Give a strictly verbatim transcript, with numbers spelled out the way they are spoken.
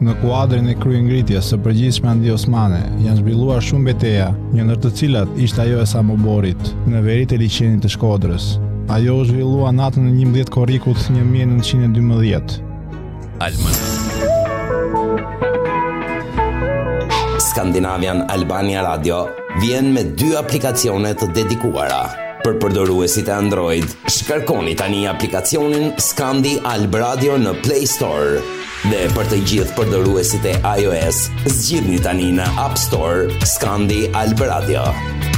Në kuadrin e kryengritjes së përgjithshme anti-osmane, janë zhvilluar shumë betejë, një ndër të cilat ishte ajo e Samoborit, në veri të liçenit të Shkodrës. Ajo u zhvillua natën e njëmbëdhjetë korrikut një mijë e nëntëqind e dymbëdhjetë. Alman. Skandinavian Albania Radio vjen me dy aplikacione të dedikuara. Për përdoruesit e Android, shkarkoni tani aplikacionin Skandi Alb Radio në Play Store. Dhe për të gjithë përdoruesit e iOS, zgjidhni tani në App Store Skandi Alb Radio.